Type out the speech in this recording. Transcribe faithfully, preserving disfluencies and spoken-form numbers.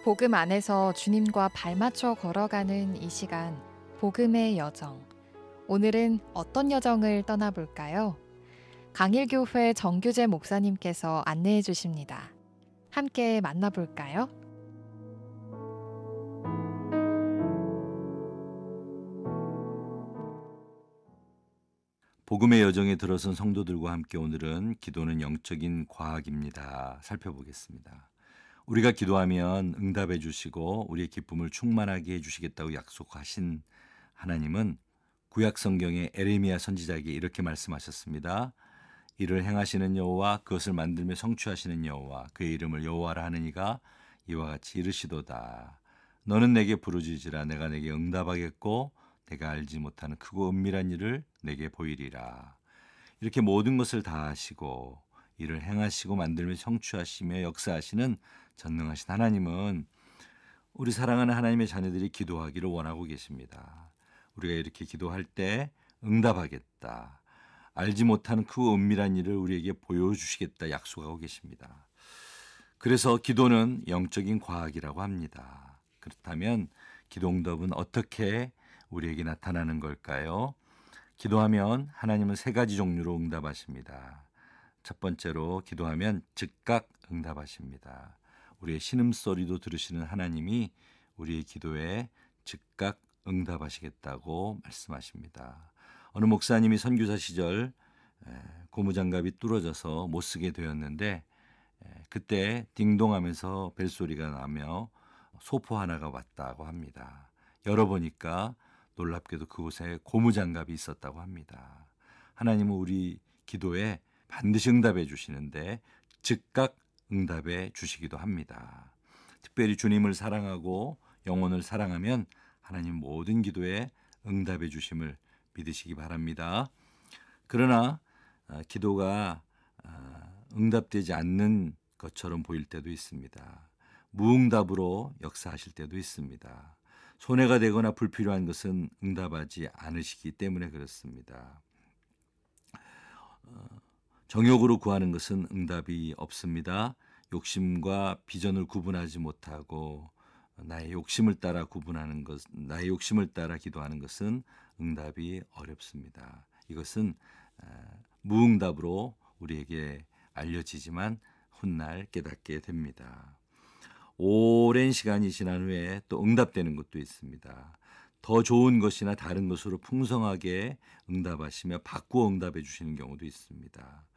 복음 안에서 주님과 발맞춰 걸어가는 이 시간, 복음의 여정. 오늘은 어떤 여정을 떠나볼까요? 강일교회 정규재 목사님께서 안내해 주십니다. 함께 만나볼까요? 복음의 여정에 들어선 성도들과 함께 오늘은 기도는 영적인 과학입니다. 살펴보겠습니다. 우리가 기도하면 응답해 주시고 우리의 기쁨을 충만하게 해 주시겠다고 약속하신 하나님은 구약 성경의 에레미야 선지자에게 이렇게 말씀하셨습니다. 이를 행하시는 여호와, 그것을 만들며 성취하시는 여호와, 그의 이름을 여호와라 하느니가 이와 같이 이르시도다. 너는 내게 부르짖으라. 내가 내게 응답하겠고 내가 알지 못하는 크고 은밀한 일을 내게 보이리라. 이렇게 모든 것을 다 하시고 이를 행하시고 만들며 성취하시며 역사하시는 전능하신 하나님은 우리 사랑하는 하나님의 자녀들이 기도하기를 원하고 계십니다. 우리가 이렇게 기도할 때 응답하겠다, 알지 못하는 크고 은밀한 일을 우리에게 보여주시겠다 약속하고 계십니다. 그래서 기도는 영적인 과학이라고 합니다. 그렇다면 기도 응답은 어떻게 우리에게 나타나는 걸까요? 기도하면 하나님은 세 가지 종류로 응답하십니다. 첫 번째로 기도하면 즉각 응답하십니다. 우리의 신음소리도 들으시는 하나님이 우리의 기도에 즉각 응답하시겠다고 말씀하십니다. 어느 목사님이 선교사 시절 고무장갑이 뚫어져서 못 쓰게 되었는데 그때 딩동하면서 벨소리가 나며 소포 하나가 왔다고 합니다. 열어보니까 놀랍게도 그곳에 고무장갑이 있었다고 합니다. 하나님은 우리 기도에 반드시 응답해 주시는데 즉각 응답해 주시기도 합니다. 특별히 주님을 사랑하고 영혼을 사랑하면 하나님 모든 기도에 응답해 주심을 믿으시기 바랍니다. 그러나 기도가 응답되지 않는 것처럼 보일 때도 있습니다. 무응답으로 역사하실 때도 있습니다. 손해가 되거나 불필요한 것은 응답하지 않으시기 때문에 그렇습니다. 정욕으로 구하는 것은 응답이 없습니다. 욕심과 비전을 구분하지 못하고 나의 욕심을 따라 구분하는 것, 나의 욕심을 따라 기도하는 것은 응답이 어렵습니다. 이것은 무응답으로 우리에게 알려지지만 훗날 깨닫게 됩니다. 오랜 시간이 지난 후에 또 응답되는 것도 있습니다. 더 좋은 것이나 다른 것으로 풍성하게 응답하시며 바꾸어 응답해 주시는 경우도 있습니다.